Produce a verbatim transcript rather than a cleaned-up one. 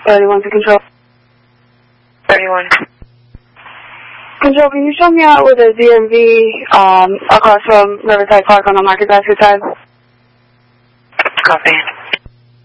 thirty-one to Control. thirty-one. Control, can you show me out with a D M V um, across from Riverside Park on the Market Basket side? Copy.